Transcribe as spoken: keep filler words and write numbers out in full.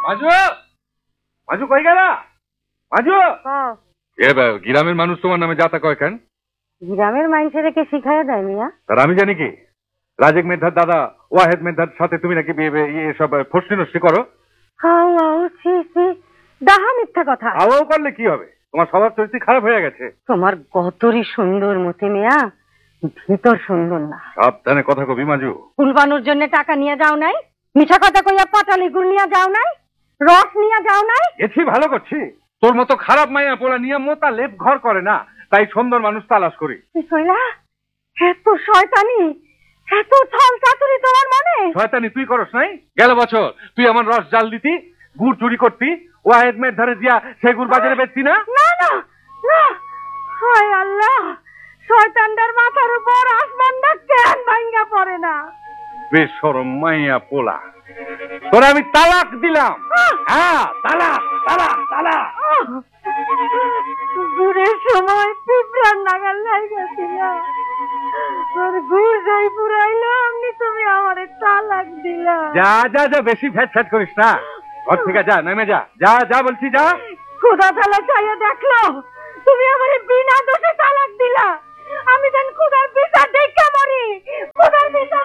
মাজু মাজু কই গেলা মাজু এ গ্রামের মানুষ তোমার নামে যাতা কয় কেন? গ্রামের মানুষের কে শিখাইয়া দেয় মিয়া? আর আমি জানি কি রাজেক মেধার দাদা ওয়াহেদ মেধার সাথে তুমি নাকি সব ফষ্টি নষ্টি করো। হাও হাও ছি ছি ডাহা মিথ্যা কথা। আও করলে কি হবে? তোমার স্বভাব চরিত্র খারাপ হয়ে গেছে। তোমার গতরই সুন্দর মতি মিয়া, ভিতর সুন্দর না। সাবধানে কথা কবি মাজু। ফুলবানোর জন্য টাকা নিয়ে যাও নাই? মিঠা কথা কইয়া পাটালি গুড় নিয়ে যাও নাই? রস নিয়ে যাও নাই? এছি ভালো করছি। তোর মতো খারাপ মাইয়া পোলা নিয়ে মোতা লেপ ঘর করে না, তাই সুন্দর মানুষ তালাশ করি। এত শয়তানি, এত ছল চাতুরি তোমার মনে? শয়তানি তুই করস নাই? গেল বছর তুই আমার রস জাল দিতি, গুড় চুরি করতি, ওয়াহেদ মেয়ের ধারে দিয়া সেই গুড় বাজারে বেচতি না? না না না, হায় আল্লাহ, শয়তানটার মাথার উপর আসমানটা কেন ভাঙ্গা পড়ে না? বেশরম মাইয়া পোলা, তোরা আমি তালাক দিলাম। হ্যাঁ তালাক তালাক তালাক। গুড়ের সময় পিঁপড়ার নাগাল লাগছিল, তোর গুড় যাই পুরাইলো আমনি তুমি আমারে তালাক দিলা। যা যা যা, বেশি ফ্যাট ফ্যাট করিস না, ঘর থেকে যা, নেমে যা, যা যা বলছি যা। খোদা তালা চাইয়া দেখলো তুমি আমারে বিনা দোষে তালাক দিলা। আমি যেন খোদার বিচার দেখা মরি, খোদার বিচার